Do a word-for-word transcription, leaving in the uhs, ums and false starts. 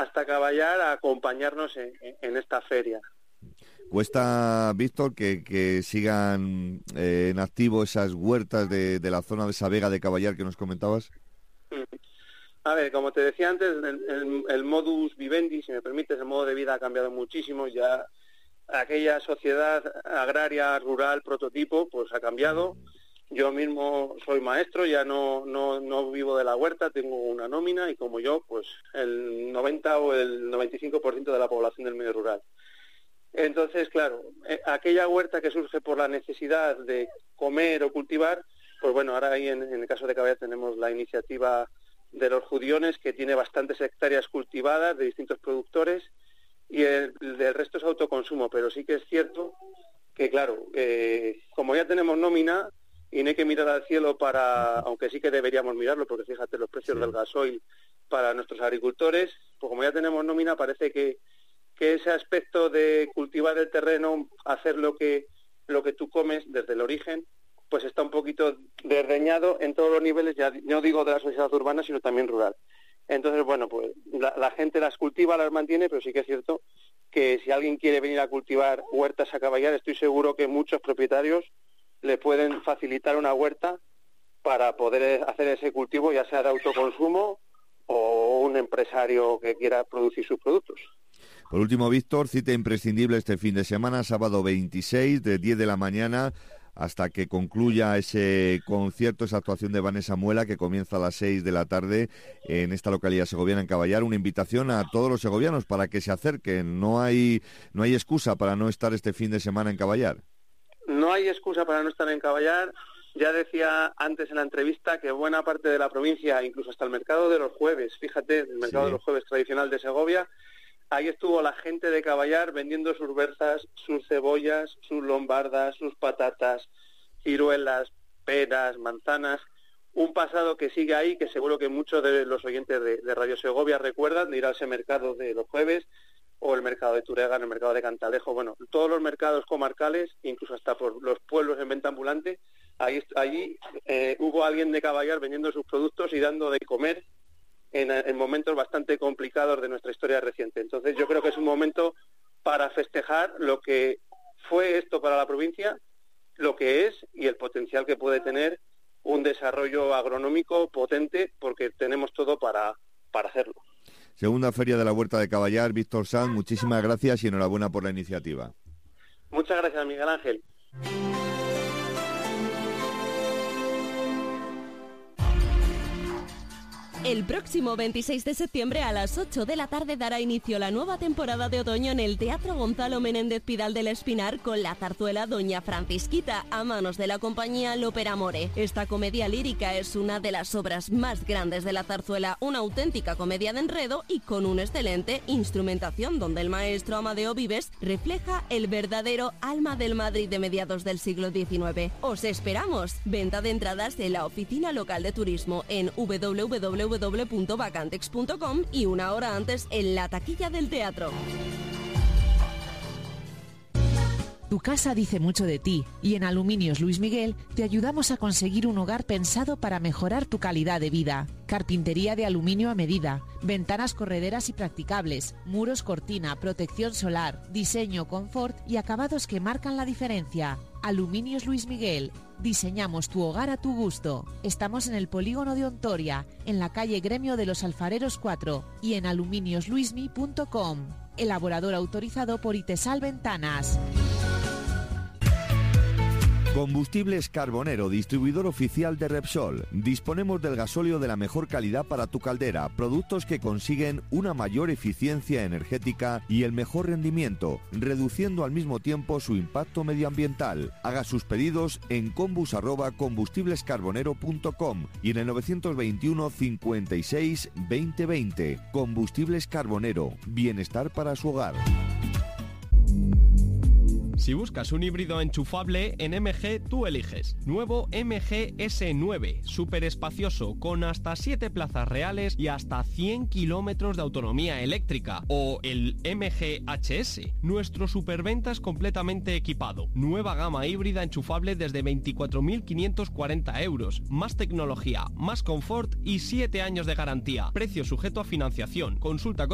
hasta Caballar a acompañarnos en, en esta feria. Cuesta, Víctor, que, que sigan eh, en activo esas huertas de, de la zona de esa vega de Caballar que nos comentabas. A ver, como te decía antes, el, el, el modus vivendi, si me permites, el modo de vida ha cambiado muchísimo. Ya aquella sociedad agraria, rural, prototipo, pues ha cambiado. Yo mismo soy maestro, ya no, no, no vivo de la huerta, tengo una nómina y como yo, pues el noventa o el noventa y cinco por ciento de la población del medio rural. Entonces, claro, eh, aquella huerta que surge por la necesidad de comer o cultivar, pues bueno, ahora ahí en, en el caso de Caballar tenemos la iniciativa de los Judiones, que tiene bastantes hectáreas cultivadas de distintos productores, y el, el del resto es autoconsumo, pero sí que es cierto que, claro, eh, como ya tenemos nómina, y no hay que mirar al cielo para, aunque sí que deberíamos mirarlo, porque fíjate los precios sí. del gasoil para nuestros agricultores, pues como ya tenemos nómina, parece que, que ese aspecto de cultivar el terreno, hacer lo que, lo que tú comes desde el origen, pues está un poquito desdeñado en todos los niveles, ya no digo de la sociedad urbana, sino también rural. Entonces, bueno, pues la, la gente las cultiva, las mantiene, pero sí que es cierto que si alguien quiere venir a cultivar huertas a Caballar, estoy seguro que muchos propietarios le pueden facilitar una huerta para poder hacer ese cultivo, ya sea de autoconsumo o un empresario que quiera producir sus productos. Por último, Víctor, cita imprescindible este fin de semana, sábado veintiséis, de diez de la mañana hasta que concluya ese concierto, esa actuación de Vanessa Muela, que comienza a las seis de la tarde en esta localidad segoviana, en Caballar. Una invitación a todos los segovianos para que se acerquen. No hay, no hay excusa para no estar este fin de semana en Caballar. No hay excusa para no estar en Caballar. Ya decía antes en la entrevista que buena parte de la provincia, incluso hasta el mercado de los jueves, fíjate, el mercado sí. de los jueves tradicional de Segovia, ahí estuvo la gente de Caballar vendiendo sus berzas, sus cebollas, sus lombardas, sus patatas, ciruelas, peras, manzanas. Un pasado que sigue ahí, que seguro que muchos de los oyentes de, de Radio Segovia recuerdan, de ir a ese mercado de los jueves, o el mercado de Turega, el mercado de Cantalejo, bueno, todos los mercados comarcales, incluso hasta por los pueblos en venta ambulante, ahí, allí eh, hubo alguien de Caballar vendiendo sus productos y dando de comer en, en momentos bastante complicados de nuestra historia reciente. Entonces yo creo que es un momento para festejar lo que fue esto para la provincia, lo que es y el potencial que puede tener un desarrollo agronómico potente, porque tenemos todo para, para hacerlo. Segunda Feria de la Huerta de Caballar, Víctor Sanz, muchísimas gracias y enhorabuena por la iniciativa. Muchas gracias, Miguel Ángel. El próximo veintiséis de septiembre a las ocho de la tarde dará inicio la nueva temporada de otoño en el Teatro Gonzalo Menéndez Pidal del Espinar con la zarzuela Doña Francisquita a manos de la compañía L'Opera-More. Esta comedia lírica es una de las obras más grandes de la zarzuela, una auténtica comedia de enredo y con una excelente instrumentación donde el maestro Amadeo Vives refleja el verdadero alma del Madrid de mediados del siglo diecinueve. ¡Os esperamos! Venta de entradas en la oficina local de turismo en w w w punto w w w punto vacantex punto com y una hora antes en la taquilla del teatro. Tu casa dice mucho de ti y en Aluminios Luis Miguel te ayudamos a conseguir un hogar pensado para mejorar tu calidad de vida. Carpintería de aluminio a medida, ventanas correderas y practicables, muros cortina, protección solar, diseño, confort y acabados que marcan la diferencia. Aluminios Luis Miguel. Diseñamos tu hogar a tu gusto. Estamos en el polígono de Ontoria, en la calle Gremio de los Alfareros cuatro y en aluminios luismi punto com. Elaborador autorizado por Itesal Ventanas. Combustibles Carbonero, distribuidor oficial de Repsol. Disponemos del gasóleo de la mejor calidad para tu caldera, productos que consiguen una mayor eficiencia energética y el mejor rendimiento, reduciendo al mismo tiempo su impacto medioambiental. Haga sus pedidos en combus arroba combustibles carbonero punto com y en el novecientos veintiuno cincuenta y seis veinte veinte. Combustibles Carbonero, bienestar para su hogar. Si buscas un híbrido enchufable, en M G tú eliges. Nuevo M G S nueve, súper espacioso, con hasta siete plazas reales y hasta cien kilómetros de autonomía eléctrica. O el M G H S, nuestro superventas completamente equipado. Nueva gama híbrida enchufable desde veinticuatro mil quinientos cuarenta euros. Más tecnología, más confort y siete años de garantía. Precio sujeto a financiación. Consulta